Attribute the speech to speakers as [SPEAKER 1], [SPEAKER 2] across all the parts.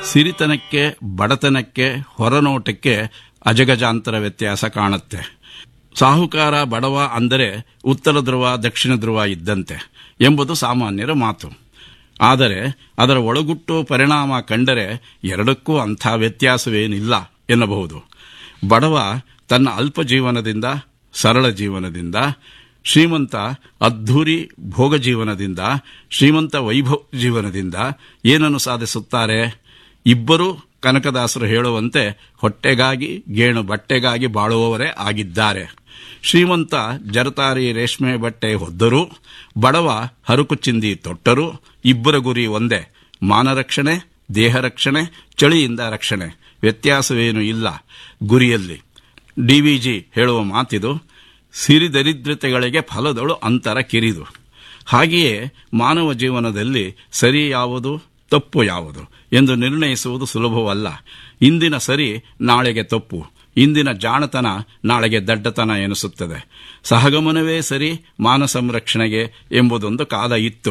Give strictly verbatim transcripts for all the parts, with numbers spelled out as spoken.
[SPEAKER 1] ಸಿರಿತನಕ್ಕೆ ಬಡತನಕ್ಕೆ ಹೊರನೋಟಕ್ಕೆ ಅಜಗಜಾಂತರ ವ್ಯತ್ಯಾಸ ಕಾಣುತ್ತೆ. ಸಾಹುಕಾರ ಬಡವ ಅಂದರೆ ಉತ್ತರ ಧ್ರುವ ದಕ್ಷಿಣ ಧ್ರುವ ಇದ್ದಂತೆ ಎಂಬುದು ಸಾಮಾನ್ಯರ ಮಾತು. ಆದರೆ ಅದರ ಒಳಗುಟ್ಟು ಪರಿಣಾಮ ಕಂಡರೆ ಎರಡಕ್ಕೂ ಅಂಥ ವ್ಯತ್ಯಾಸವೇನಿಲ್ಲ ಎನ್ನಬಹುದು. ಬಡವ ತನ್ನ ಅಲ್ಪ ಜೀವನದಿಂದ, ಸರಳ ಜೀವನದಿಂದ, ಶ್ರೀಮಂತ ಅದ್ಧೂರಿ ಭೋಗ ಜೀವನದಿಂದ, ಶ್ರೀಮಂತ ವೈಭವ ಜೀವನದಿಂದ ಏನನ್ನು ಸಾಧಿಸುತ್ತಾರೆ? ಇಬ್ಬರೂ ಕನಕದಾಸರು ಹೇಳುವಂತೆ ಹೊಟ್ಟೆಗಾಗಿ ಗೇಣು ಬಟ್ಟೆಗಾಗಿ ಬಾಳುವವರೇ ಆಗಿದ್ದಾರೆ. ಶ್ರೀಮಂತ ಜರತಾರಿ ರೇಷ್ಮೆ ಬಟ್ಟೆ ಹೊದ್ದರೂ, ಬಡವ ಹರುಕು ಚಿಂದಿ ತೊಟ್ಟರೂ ಇಬ್ಬರ ಗುರಿ ಒಂದೇ: ಮಾನರಕ್ಷಣೆ, ದೇಹ ರಕ್ಷಣೆ, ಚಳಿಯಿಂದ ರಕ್ಷಣೆ. ವ್ಯತ್ಯಾಸವೇನೂ ಇಲ್ಲ ಗುರಿಯಲ್ಲಿ. ಡಿವಿಜಿ ಹೇಳುವ ಮಾತಿದು: ಸಿರಿದರಿದ್ರತೆಗಳಿಗೆ ಫಲದಳು ಅಂತರ ಕಿರಿದು. ಹಾಗೆಯೇ ಮಾನವ ಜೀವನದಲ್ಲಿ ಸರಿ ಯಾವುದು, ತಪ್ಪು ಯಾವುದು ಎಂದು ನಿರ್ಣಯಿಸುವುದು ಸುಲಭವಲ್ಲ. ಇಂದಿನ ಸರಿ ನಾಳೆಗೆ ತಪ್ಪು, ಇಂದಿನ ಜಾಣತನ ನಾಳೆಗೆ ದಡ್ಡತನ ಎನಿಸುತ್ತದೆ. ಸಹಗಮನವೇ ಸರಿ ಮಾನ ಸಂರಕ್ಷಣೆಗೆ ಎಂಬುದೊಂದು ಕಾಲ ಇತ್ತು.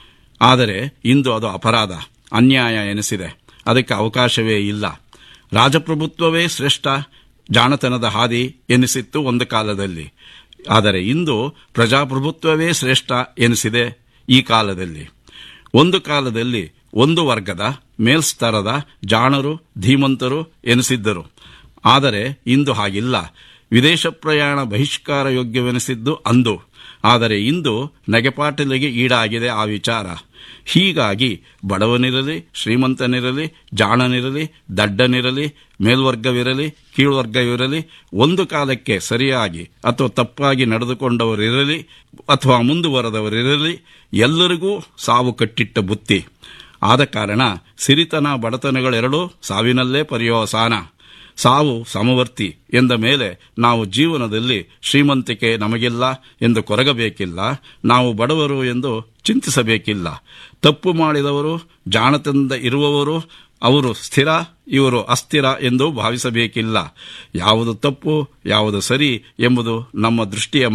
[SPEAKER 1] ಆದರೆ ಇಂದು ಅದು ಅಪರಾಧ, ಅನ್ಯಾಯ ಎನಿಸಿದೆ. ಅದಕ್ಕೆ ಅವಕಾಶವೇ ಇಲ್ಲ. ರಾಜಪ್ರಭುತ್ವವೇ ಶ್ರೇಷ್ಠ, ಜಾಣತನದ ಹಾದಿ ಎನಿಸಿತ್ತು ಒಂದು ಕಾಲದಲ್ಲಿ. ಆದರೆ ಇಂದು ಪ್ರಜಾಪ್ರಭುತ್ವವೇ ಶ್ರೇಷ್ಠ ಎನಿಸಿದೆ ಈ ಕಾಲದಲ್ಲಿ. ಒಂದು ಕಾಲದಲ್ಲಿ ಒಂದು ವರ್ಗದ ಮೇಲ್ಸ್ತರದ ಜಾಣರು ಧೀಮಂತರು ಎನಿಸಿದ್ದರು. ಆದರೆ ಇಂದು ಹಾಗಿಲ್ಲ. ವಿದೇಶ ಪ್ರಯಾಣ ಬಹಿಷ್ಕಾರ ಯೋಗ್ಯವೆನಿಸಿದ್ದು ಅಂದು. ಆದರೆ ಇಂದು ನಗೆಪಾಟಲಿಗೆ ಈಡಾಗಿದೆ ಆ ವಿಚಾರ. ಹೀಗಾಗಿ ಬಡವನಿರಲಿ, ಶ್ರೀಮಂತನಿರಲಿ, ಜಾಣನಿರಲಿ, ದಡ್ಡನಿರಲಿ, ಮೇಲ್ವರ್ಗವಿರಲಿ, ಕೀಳ್ವರ್ಗವಿರಲಿ, ಒಂದು ಕಾಲಕ್ಕೆ ಸರಿಯಾಗಿ ಅಥವಾ ತಪ್ಪಾಗಿ ನಡೆದುಕೊಂಡವರಿರಲಿ ಅಥವಾ ಮುಂದುವರೆದವರಿರಲಿ, ಎಲ್ಲರಿಗೂ ಸಾವು ಕಟ್ಟಿಟ್ಟ ಬುತ್ತಿ. ಆದ ಕಾರಣ ಸಿರಿತನ ಬಡತನಗಳೆರಡೂ ಸಾವಿನಲ್ಲೇ ಪರ್ಯವಸಾನ. ಸಾವು ಸಮವರ್ತಿ ಎಂದ ಮೇಲೆ ನಾವು ಜೀವನದಲ್ಲಿ ಶ್ರೀಮಂತಿಕೆ ನಮಗಿಲ್ಲ ಎಂದು ಕೊರಗಬೇಕಿಲ್ಲ, ನಾವು ಬಡವರು ಎಂದು ಚಿಂತಿಸಬೇಕಿಲ್ಲ. ತಪ್ಪು ಮಾಡಿದವರು, ಜಾಣತನದ ಇರುವವರು ಅವರು ಸ್ಥಿರ, ಇವರು ಅಸ್ಥಿರ ಎಂದು ಭಾವಿಸಬೇಕಿಲ್ಲ. ಯಾವುದು ತಪ್ಪು, ಯಾವುದು ಸರಿ ಎಂಬುದು ನಮ್ಮ ದೃಷ್ಟಿಯ